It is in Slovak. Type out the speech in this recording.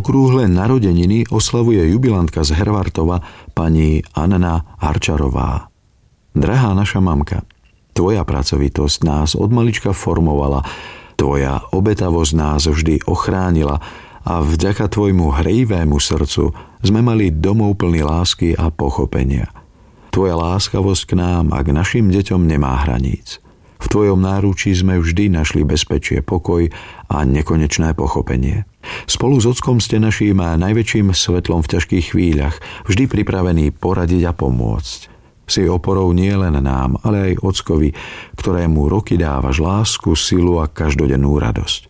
Okrúhle narodeniny oslavuje jubilantka z Hervartova, pani Anna Harčarová. Drahá naša mamka, tvoja pracovitosť nás od malička formovala, tvoja obetavosť nás vždy ochránila a vďaka tvojmu hrejivému srdcu sme mali domov plný lásky a pochopenia. Tvoja láskavosť k nám a k našim deťom nemá hraníc. V tvojom náručí sme vždy našli bezpečie, pokoj a nekonečné pochopenie. Spolu s ockom ste naším najväčším svetlom v ťažkých chvíľach, vždy pripravený poradiť a pomôcť. Si oporou nie len nám, ale aj ockovi, ktorému roky dávaš lásku, silu a každodennú radosť.